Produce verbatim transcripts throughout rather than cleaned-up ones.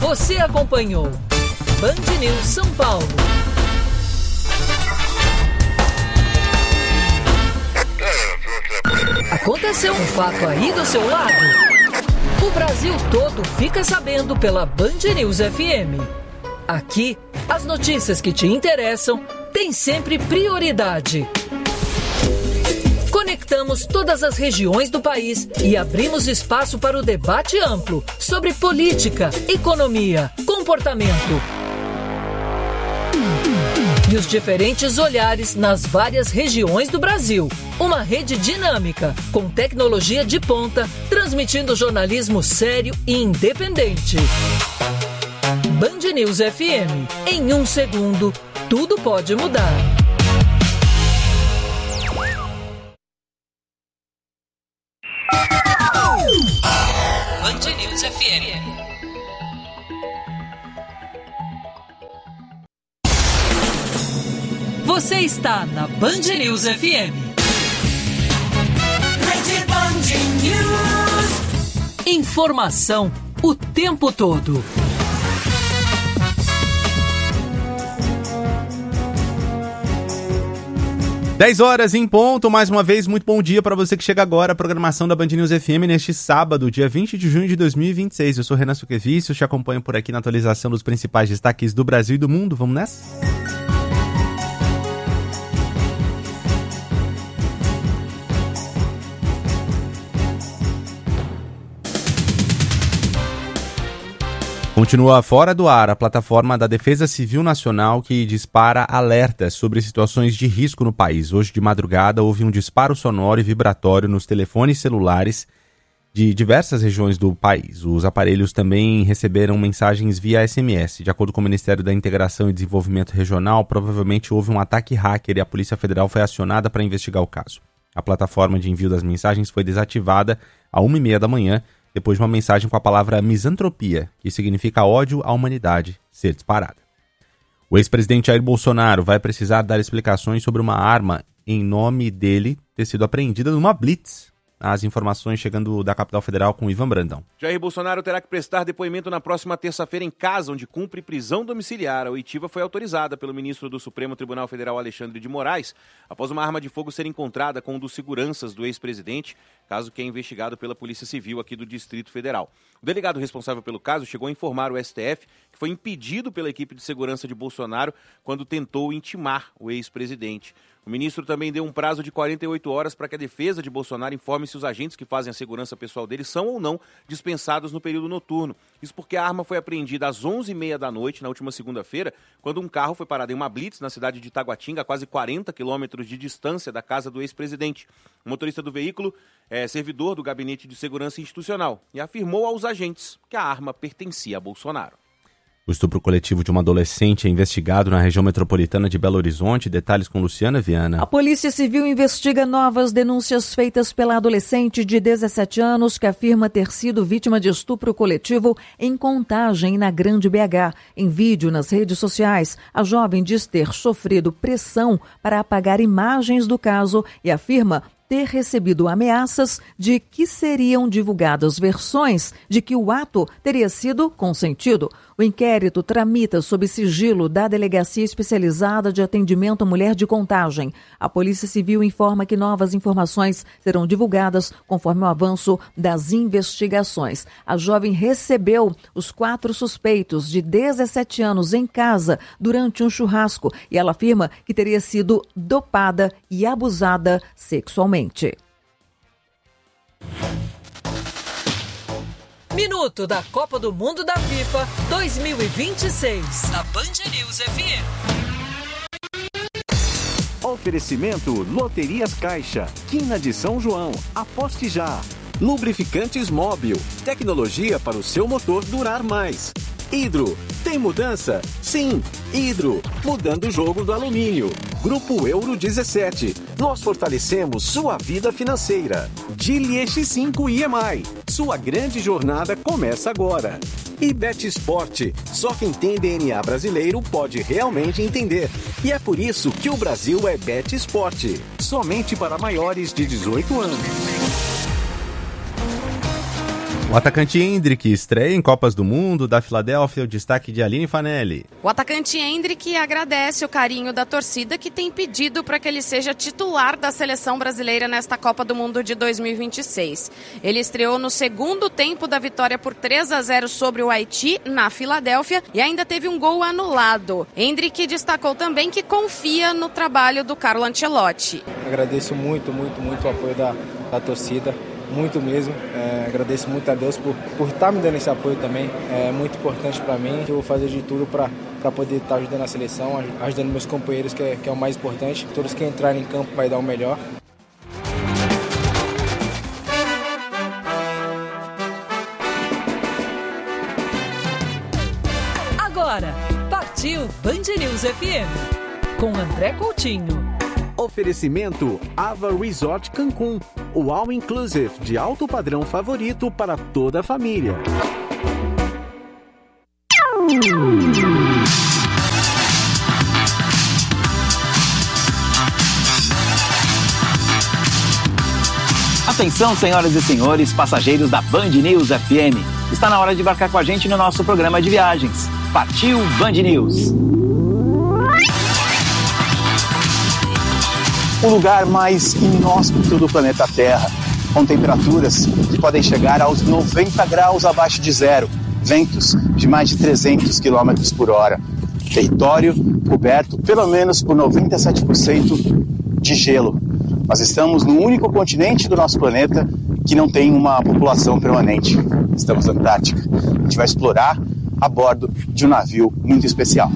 Você acompanhou Band News São Paulo. Aconteceu um fato aí do seu lado? O Brasil todo fica sabendo pela Band News F M. Aqui, as notícias que te interessam têm sempre prioridade. Conectamos todas as regiões do país e abrimos espaço para o debate amplo sobre política, economia, comportamento e os diferentes olhares nas várias regiões do Brasil. Uma rede dinâmica, com tecnologia de ponta, transmitindo jornalismo sério e independente. Band News F M. Em um segundo, tudo pode mudar. Band News F M. Você está na Band News F M. Rede Band News. Informação o tempo todo. dez horas em ponto, mais uma vez, muito bom dia para você que chega agora à programação da Band News F M neste sábado, dia vinte de junho de dois mil e vinte e seis. Eu sou Renan Suquevicius, te acompanho por aqui na atualização dos principais destaques do Brasil e do mundo. Vamos nessa? Continua fora do ar a plataforma da Defesa Civil Nacional que dispara alertas sobre situações de risco no país. Hoje de madrugada houve um disparo sonoro e vibratório nos telefones celulares de diversas regiões do país. Os aparelhos também receberam mensagens via S M S. De acordo com o Ministério da Integração e Desenvolvimento Regional, provavelmente houve um ataque hacker e a Polícia Federal foi acionada para investigar o caso. A plataforma de envio das mensagens foi desativada às uma e meia da manhã, depois de uma mensagem com a palavra misantropia, que significa ódio à humanidade, ser disparada. O ex-presidente Jair Bolsonaro vai precisar dar explicações sobre uma arma em nome dele ter sido apreendida numa blitz. As informações chegando da capital federal com Ivan Brandão. Jair Bolsonaro terá que prestar depoimento na próxima terça-feira em casa, onde cumpre prisão domiciliar. A oitiva foi autorizada pelo ministro do Supremo Tribunal Federal, Alexandre de Moraes, após uma arma de fogo ser encontrada com um dos seguranças do ex-presidente, caso que é investigado pela Polícia Civil aqui do Distrito Federal. O delegado responsável pelo caso chegou a informar o S T F que foi impedido pela equipe de segurança de Bolsonaro quando tentou intimar o ex-presidente. O ministro também deu um prazo de quarenta e oito horas para que a defesa de Bolsonaro informe se os agentes que fazem a segurança pessoal dele são ou não dispensados no período noturno. Isso porque a arma foi apreendida às onze e meia da noite, na última segunda-feira, quando um carro foi parado em uma blitz na cidade de Taguatinga, a quase quarenta quilômetros de distância da casa do ex-presidente. O motorista do veículo é servidor do Gabinete de Segurança Institucional e afirmou aos agentes que a arma pertencia a Bolsonaro. O estupro coletivo de uma adolescente é investigado na região metropolitana de Belo Horizonte. Detalhes com Luciana Viana. A Polícia Civil investiga novas denúncias feitas pela adolescente de dezessete anos que afirma ter sido vítima de estupro coletivo em Contagem, na Grande B H. Em vídeo nas redes sociais, a jovem diz ter sofrido pressão para apagar imagens do caso e afirma ter recebido ameaças de que seriam divulgadas versões de que o ato teria sido consentido. O inquérito tramita sob sigilo da Delegacia Especializada de Atendimento à Mulher de Contagem. A Polícia Civil informa que novas informações serão divulgadas conforme o avanço das investigações. A jovem recebeu os quatro suspeitos de dezessete anos em casa durante um churrasco e ela afirma que teria sido dopada e abusada sexualmente. Minuto da Copa do Mundo da FIFA dois mil e vinte e seis, na Band News F M. Oferecimento Loterias Caixa, Quina de São João, aposte já. Lubrificantes Móbil, tecnologia para o seu motor durar mais. Hidro, tem mudança? Sim, Hidro, mudando o jogo do alumínio. Grupo Euro dezessete, nós fortalecemos sua vida financeira. Geely X cinco I M I, sua grande jornada começa agora. E BetSport, só quem tem D N A brasileiro pode realmente entender. E é por isso que o Brasil é BetSport, somente para maiores de dezoito anos. O atacante Endrick estreia em Copas do Mundo da Filadélfia, o destaque de Aline Fanelli. O atacante Endrick agradece o carinho da torcida que tem pedido para que ele seja titular da seleção brasileira nesta Copa do Mundo de dois mil e vinte e seis. Ele estreou no segundo tempo da vitória por três a zero sobre o Haiti, na Filadélfia, e ainda teve um gol anulado. Endrick destacou também que confia no trabalho do Carlo Ancelotti. Agradeço muito, muito, muito o apoio da, da torcida. Muito mesmo, é, agradeço muito a Deus por por estar me dando esse apoio também, é muito importante para mim. Eu vou fazer de tudo para poder estar ajudando a seleção, ajudando meus companheiros, que é, que é o mais importante. Todos que entrarem em campo vai dar o melhor. Agora, partiu Band News F M, com André Coutinho. Oferecimento Ava Resort Cancún, o All Inclusive de alto padrão favorito para toda a família. Atenção, senhoras e senhores, passageiros da Band News F M. Está na hora de embarcar com a gente no nosso programa de viagens. Partiu Band News. O lugar mais inóspito do planeta Terra, com temperaturas que podem chegar aos noventa graus abaixo de zero, ventos de mais de trezentos quilômetros por hora, território coberto pelo menos por noventa e sete por cento de gelo. Nós estamos no único continente do nosso planeta que não tem uma população permanente. Estamos na Antártica. A gente vai explorar a bordo de um navio muito especial.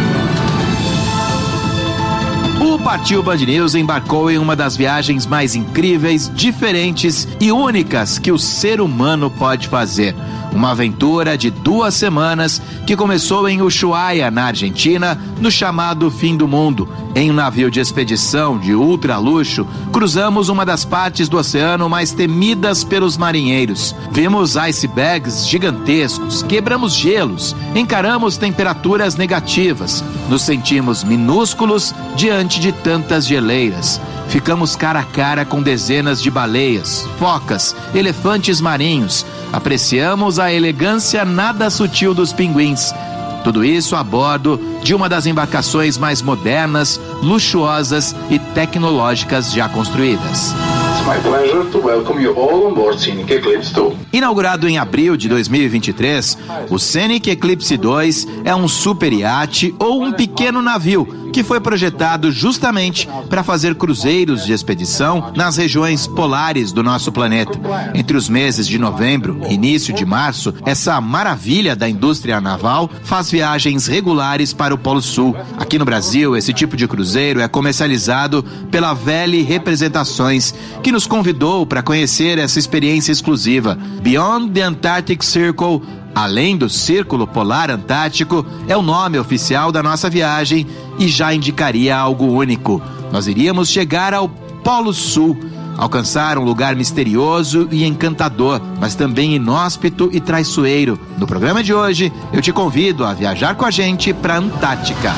O Partiu Band News embarcou em uma das viagens mais incríveis, diferentes e únicas que o ser humano pode fazer. Uma aventura de duas semanas que começou em Ushuaia, na Argentina, no chamado Fim do Mundo. Em um navio de expedição de ultra luxo, cruzamos uma das partes do oceano mais temidas pelos marinheiros. Vimos icebergs gigantescos, quebramos gelos, encaramos temperaturas negativas, nos sentimos minúsculos diante de tantas geleiras. Ficamos cara a cara com dezenas de baleias, focas, elefantes marinhos. Apreciamos a elegância nada sutil dos pinguins. Tudo isso a bordo de uma das embarcações mais modernas, luxuosas e tecnológicas já construídas. My pleasure to welcome you all on board Scenic Eclipse dois. Inaugurado em abril de dois mil e vinte e três, o Scenic Eclipse dois é um super iate ou um pequeno navio que foi projetado justamente para fazer cruzeiros de expedição nas regiões polares do nosso planeta. Entre os meses de novembro e início de março, essa maravilha da indústria naval faz viagens regulares para o Polo Sul. Aqui no Brasil, esse tipo de cruzeiro é comercializado pela Vele Representações, que nos convidou para conhecer essa experiência exclusiva. Beyond the Antarctic Circle, além do Círculo Polar Antártico, é o nome oficial da nossa viagem e já indicaria algo único. Nós iríamos chegar ao Polo Sul, alcançar um lugar misterioso e encantador, mas também inóspito e traiçoeiro. No programa de hoje, eu te convido a viajar com a gente para a Antártica.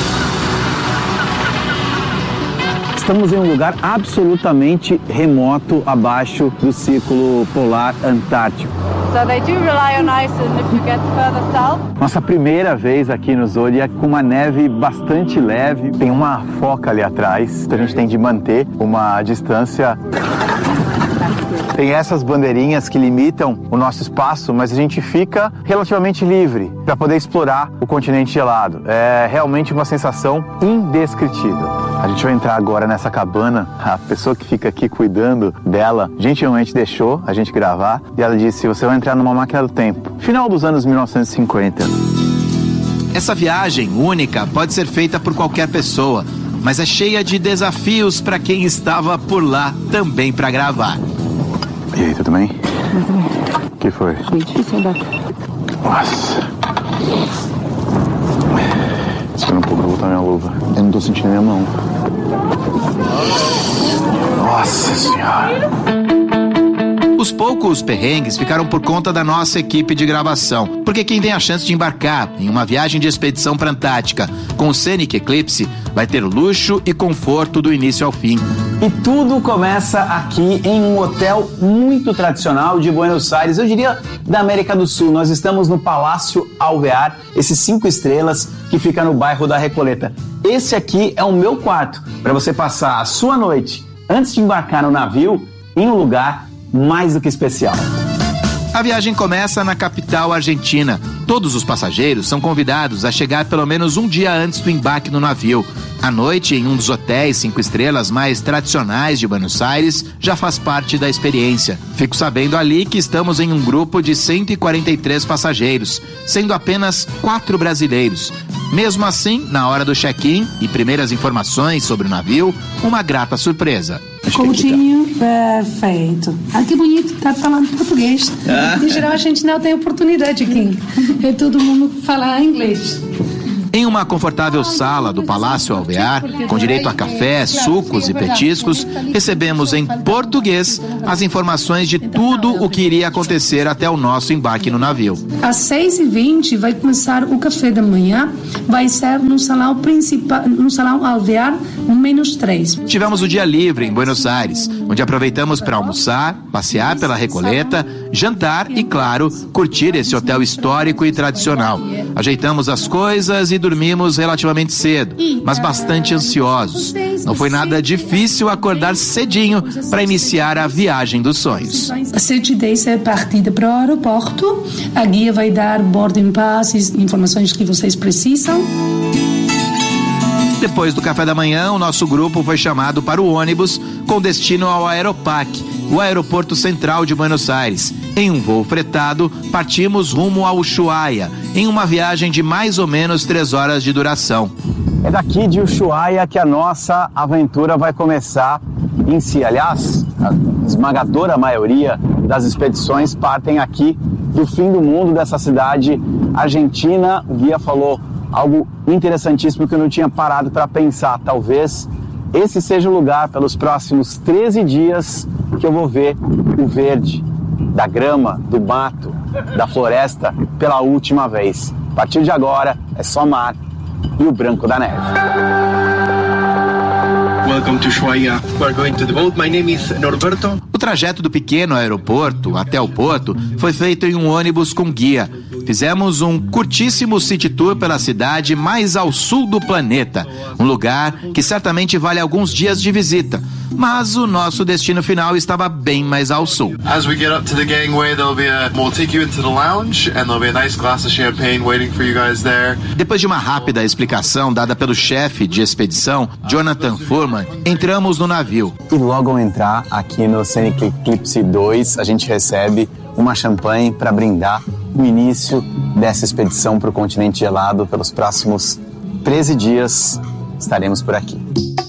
Estamos em um lugar absolutamente remoto abaixo do Círculo Polar Antártico. So they do rely on ice and if you get further south. Nossa primeira vez aqui no Zodiac com uma neve bastante leve. Tem uma foca ali atrás, então a gente tem de manter uma distância. Tem essas bandeirinhas que limitam o nosso espaço, mas a gente fica relativamente livre para poder explorar o continente gelado. É realmente uma sensação indescritível. A gente vai entrar agora nessa cabana. A pessoa que fica aqui cuidando dela gentilmente deixou a gente gravar e ela disse: você vai entrar numa máquina do tempo. Final dos anos mil novecentos e cinquenta. Essa viagem única pode ser feita por qualquer pessoa, mas é cheia de desafios para quem estava por lá também para gravar. E aí, tudo bem? Tudo bem. O que foi? Bem difícil andar. Nossa. Espera um pouco, eu vou botar minha luva. Eu não tô sentindo minha mão. Nossa Senhora. Os poucos perrengues ficaram por conta da nossa equipe de gravação, porque quem tem a chance de embarcar em uma viagem de expedição para a Antártica com o Scenic Eclipse vai ter luxo e conforto do início ao fim. E tudo começa aqui em um hotel muito tradicional de Buenos Aires, eu diria da América do Sul. Nós estamos no Palácio Alvear, esses cinco estrelas que fica no bairro da Recoleta. Esse aqui é o meu quarto, para você passar a sua noite antes de embarcar no navio em um lugar mais do que especial. A viagem começa na capital argentina. Todos os passageiros são convidados a chegar pelo menos um dia antes do embarque no navio. A noite, em um dos hotéis cinco estrelas mais tradicionais de Buenos Aires, já faz parte da experiência. Fico sabendo ali que estamos em um grupo de cento e quarenta e três passageiros, sendo apenas quatro brasileiros. Mesmo assim, na hora do check-in e primeiras informações sobre o navio, uma grata surpresa. Coutinho, perfeito. Ah, que bonito, tá falando português. Ah. Em geral, a gente não tem oportunidade aqui. É todo mundo falar inglês. Em uma confortável sala do Palácio Alvear, com direito a café, sucos e petiscos, recebemos em português as informações de tudo o que iria acontecer até o nosso embarque no navio. Às seis e vinte vai começar o café da manhã, vai ser no salão principal, no salão Alvear, no menos três. Tivemos o dia livre em Buenos Aires, onde aproveitamos para almoçar, passear pela Recoleta, jantar e, claro, curtir esse hotel histórico e tradicional. Ajeitamos as coisas e dormimos relativamente cedo, mas bastante ansiosos. Não foi nada difícil acordar cedinho para iniciar a viagem dos sonhos. Às sete e dez é partida para o aeroporto. A guia vai dar boarding passes, informações que vocês precisam. Depois do café da manhã, o nosso grupo foi chamado para o ônibus com destino ao Aeroparque, o aeroporto central de Buenos Aires. Em um voo fretado, partimos rumo ao Ushuaia, em uma viagem de mais ou menos três horas de duração. É daqui de Ushuaia que a nossa aventura vai começar em si. Aliás, a esmagadora maioria das expedições partem aqui do fim do mundo, dessa cidade argentina. O guia falou algo interessantíssimo que eu não tinha parado para pensar. Talvez esse seja o lugar, pelos próximos treze dias, que eu vou ver o verde da grama, do mato, da floresta pela última vez. A partir de agora é só mar e o branco da neve. Welcome to Ushuaia. We're going to the boat. My name is Norberto. O trajeto do pequeno aeroporto até o porto foi feito em um ônibus com guia. Fizemos um curtíssimo city tour pela cidade mais ao sul do planeta, um lugar que certamente vale alguns dias de visita, mas o nosso destino final estava bem mais ao sul. As we get up to the gangway, there'll be a we'll take you into the lounge and there'll be a nice glass of champagne waiting for you guys there. Depois de uma rápida explicação dada pelo chefe de expedição, Jonathan Furman, entramos no navio. E logo ao entrar aqui no Scenic Eclipse dois, a gente recebe uma champanhe para brindar o início dessa expedição para o continente gelado. Pelos próximos treze dias estaremos por aqui.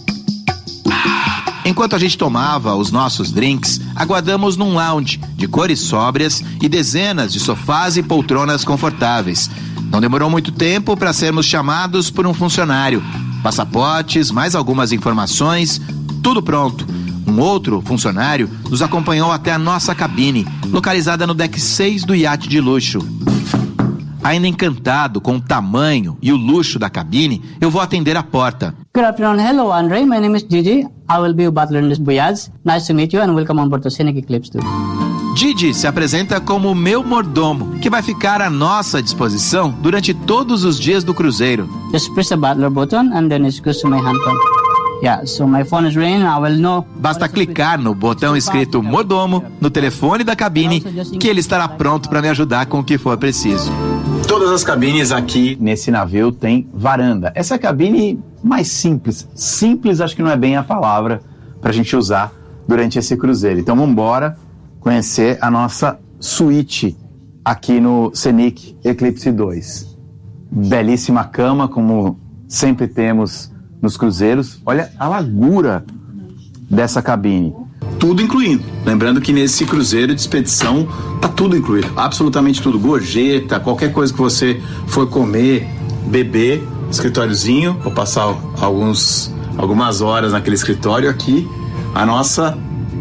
Enquanto a gente tomava os nossos drinks, aguardamos num lounge de cores sóbrias e dezenas de sofás e poltronas confortáveis. Não demorou muito tempo para sermos chamados por um funcionário. Passaportes, mais algumas informações, tudo pronto. Um outro funcionário nos acompanhou até a nossa cabine, localizada no deck seis do iate de luxo. Ainda encantado com o tamanho e o luxo da cabine, eu vou atender a porta. Good afternoon. Hello, Andre. My name is Gigi. I will be your butler in this voyage. Nice to meet you and welcome on board the Scenic Eclipse two. Gigi se apresenta como meu mordomo, que vai ficar à nossa disposição durante todos os dias do cruzeiro. Just press the butler button and then it goes to my hand phone. Yeah, so my phone is ringing. I will know. Basta clicar no botão escrito mordomo no telefone da cabine que ele estará pronto para me ajudar com o que for preciso. Todas as cabines aqui nesse navio têm varanda. Essa é a cabine mais simples. Simples acho que não é bem a palavra para a gente usar durante esse cruzeiro. Então vamos embora conhecer a nossa suíte aqui no Scenic Eclipse dois. Belíssima cama, como sempre temos nos cruzeiros. Olha a largura dessa cabine. Tudo incluindo. Lembrando que nesse cruzeiro de expedição tá tudo incluído. Absolutamente tudo. Gorjeta, qualquer coisa que você for comer, beber, escritóriozinho. Vou passar alguns, algumas horas naquele escritório aqui. A nossa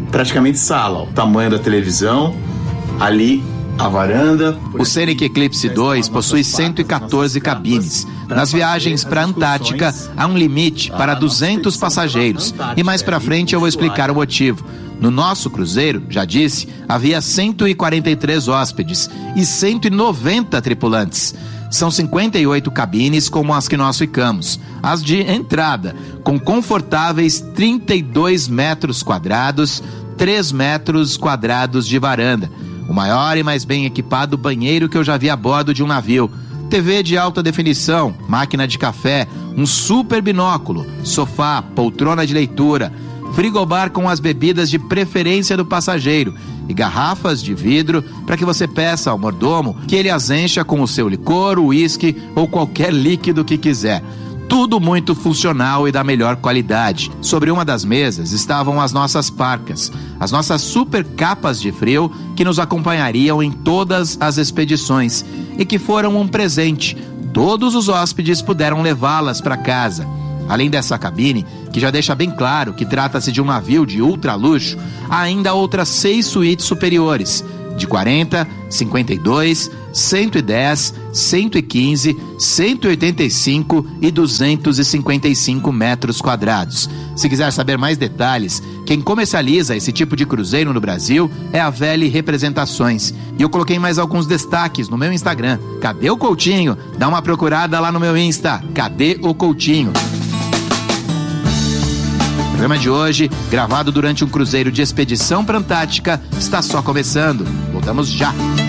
praticamente sala, ó, o tamanho da televisão, ali a varanda. O Scenic Eclipse dois possui cento e quatorze cabines. Nas viagens para a Antártica, há um limite para duzentos passageiros. E mais para frente eu vou explicar o motivo. No nosso cruzeiro, já disse, havia cento e quarenta e três hóspedes e cento e noventa tripulantes. São cinquenta e oito cabines como as que nós ficamos. As de entrada, com confortáveis trinta e dois metros quadrados, três metros quadrados de varanda. O maior e mais bem equipado banheiro que eu já vi a bordo de um navio. T V de alta definição, máquina de café, um super binóculo, sofá, poltrona de leitura, frigobar com as bebidas de preferência do passageiro e garrafas de vidro para que você peça ao mordomo que ele as encha com o seu licor, uísque ou qualquer líquido que quiser. Tudo muito funcional e da melhor qualidade. Sobre uma das mesas estavam as nossas parcas, as nossas super capas de frio que nos acompanhariam em todas as expedições e que foram um presente. Todos os hóspedes puderam levá-las para casa. Além dessa cabine, que já deixa bem claro que trata-se de um navio de ultra luxo, há ainda outras seis suítes superiores, de quarenta, cinquenta e dois, cento e dez, cento e quinze, cento e oitenta e cinco e duzentos e cinquenta e cinco metros quadrados. Se quiser saber mais detalhes, quem comercializa esse tipo de cruzeiro no Brasil é a Velli Representações. E eu coloquei mais alguns destaques no meu Instagram. Cadê o Coutinho? Dá uma procurada lá no meu Insta. Cadê o Coutinho? O programa de hoje, gravado durante um cruzeiro de expedição para a Antártica, está só começando. Voltamos já!